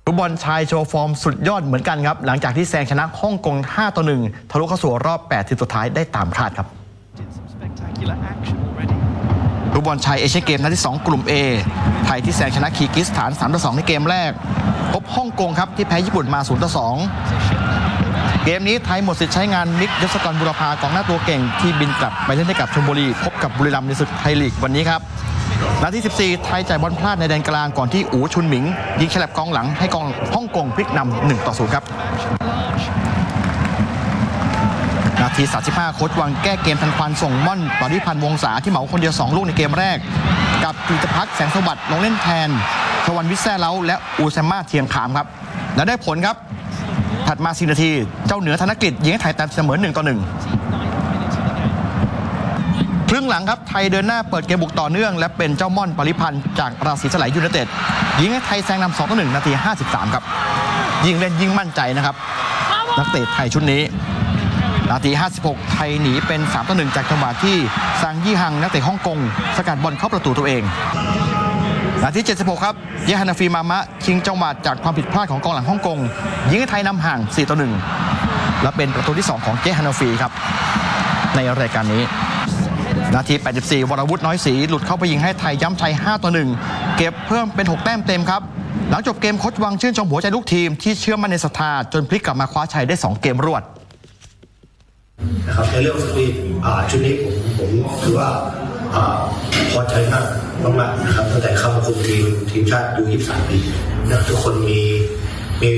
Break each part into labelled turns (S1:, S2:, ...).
S1: ฟุตบอลชายโชว์ฟอร์มสุดยอดเหมือนกันครับหลังจากที่แซงชนะฮ่องกง 5-1 ทะลุเข้าสู่รอบ 8 ทีมสุดท้ายได้ตามคาดครับฟุตบอลชายเอเชียนเกมนัดที่ 2 กลุ่ม A ไทยที่แซงชนะคีร์กิสถาน 3-2 ในเกมแรกพบฮ่องกงครับที่แพ้ญี่ปุ่นมา 0-2 เกมนี้ไทยหมดสิทธิ์ใช้งานมิก ยศกร บุรพากองหน้าตัวเก่งที่บินกลับไปเล่นให้กับชลบุรีพบกับบุรีรัมย์ในศึกไทยลีกวันนี้ครับนาที 14 ไทยจ่ายบอลพลาดในแดนกลางก่อนที่อู๋ชุนหมิงยิงฉลับกองหลังให้กองฮ่องกงพลิกนำ 1-0 ครับนาที 35 โค้ชวังแก้เกมทันควันส่งม่อนปริพันธ์วงศาที่เหมาคนเดียว2ลูกในเกมแรกกับกฤษพักแสงสวัสดิ์ลงเล่นแทนชวันวิทย์แซ่เล้าและอูแซมมาเทียงขามครับและได้ผลครับถัดมา4 นาทีเจ้าเหนือธนกฤษยิงให้ไทยแต้มเสมอ 1-1 ครึ่งหลังครับไทยเดินหน้าเปิดเกมบุกต่อเนื่องและเป็นเจ้าม่อนปริพันธ์จากราศีสไลยูไนเต็ดยิงให้ไทยแซงนำ 2-1 นาที 53 ครับยิงเล่นยิงมั่นใจนะครับนักเตะไทยชุดนี้นาที 56 ไทยหนีเป็น 3-1 จากจังหวะที่ซางยี่ฮังนักเตะฮ่องกงสกัดบอลเข้าประตูตัวเองนาที 76 ครับเยฮานาฟีมามะชิงจังหวะจากความผิดพลาดของกองหลังฮ่องกงยิงให้ไทยนำห่าง 4-1 และเป็นประตูที่ 2 ของเยฮานาฟีครับในรายการนี้นาที 84 วรวุฒิน้อยศรีหลุดเข้าไปยิงให้ไทยย้ำชัย 5-1 เก็บเพิ่มเป็น 6 แต้มเต็มครับหลังจบเกมโค้ชวังชื่นชมหัวใจลูกทีมที่เชื่อมั่นในศรัทธาจนพลิกกลับมาคว้าชัยได้ 2 เกมรวด
S2: นะครับในเรื่องสปีดชุดนี้ผมถือว่าพอใจมากนะครับตั้งแต่เข้ามาคุมทีมชาติอยู่23 ปีนะทุกคนมี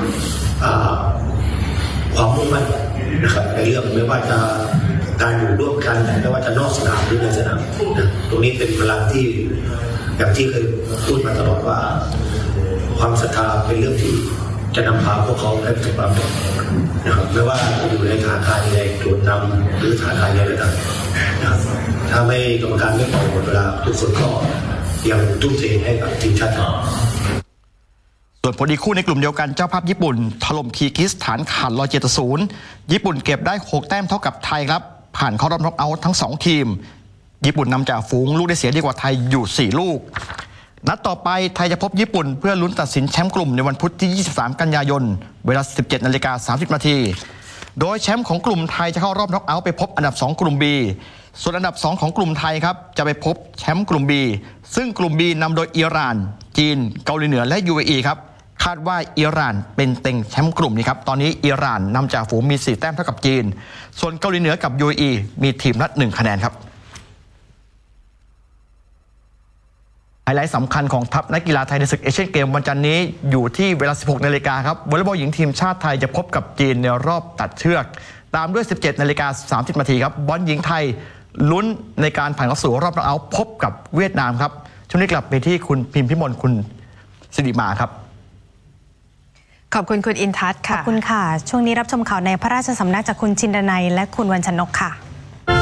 S2: ความมุ่งมั่นนะครับในเรื่องไม่ว่าจะการอยู่ร่วมกันไม่ว่าจะนอกสนามหรือในสนามนะตรงนี้เป็นพลังที่อย่างที่เคยพูดมาตลอดว่าความศรัทธาเป็นเรื่องที่จะนำพาพวกเขาให้ประสบความสำเร็จนะครับไม่ว่าจะอยู่ในฐานใดในตัวนำหรือฐานใดในระดับนะครับถ้าไม่กรรมการไม่ปล่อยหมดเวลาทุกคนก็ยังทุ่มเทให้กับทีมชาติ
S1: ส่วนผลอีกคู่ในกลุ่มเดียวกันเจ้าภาพญี่ปุ่นถล่มคีร์กิสถานขาด107-0ญี่ปุ่นเก็บได้6 แต้มเท่ากับไทยครับผ่านเข้ารอบน็อกเอาท์ทั้ง2 ทีมญี่ปุ่นนำจากฝูงลูกได้เสียดีกว่าไทยอยู่4 ลูกนัดต่อไปไทยจะพบญี่ปุ่นเพื่อลุ้นตัดสินแชมป์กลุ่มในวันพุธที่23 กันยายนเวลา 17:30 น.โดยแชมป์ของกลุ่มไทยจะเข้ารอบน็อกเอาท์ไปพบอันดับ2 กลุ่ม B ส่วนอันดับ2ของกลุ่มไทยครับจะไปพบแชมป์กลุ่ม B ซึ่งกลุ่ม B นำโดยอิหร่านจีนเกาหลีเหนือและ UAE ครับคาดว่าอิหร่านเป็นเต็งแชมป์กลุ่มนี้ครับตอนนี้อิหร่านนำจากฝูงมี4 แต้มเท่ากับจีนส่วนเกาหลีเหนือกับ UAE มีทีมละ1 คะแนนครับไฮไลท์สำคัญของทัพนักกีฬาไทยในศึกเอเชียนเกมวันจันทร์นี้อยู่ที่เวลา 16 นาฬิกาครับวอลเลย์บอลหญิงทีมชาติไทยจะพบกับจีนในรอบตัดเชือกตามด้วย 17:30 น.ครับบอลหญิงไทยลุ้นในการผ่านเข้าสู่รอบน็อกเอาท์พบกับเวียดนามครับช่วงนี้กลับไปที่คุณพิมพิมลคุณสิริมาครับ
S3: ขอบคุณคุณอินทัศน์ค่ะ
S4: ขอบคุณค่ะช่วงนี้รับชมข่าวในพระราชสำนักจากคุณชินดนัยและคุณวรรณชนกค่ะ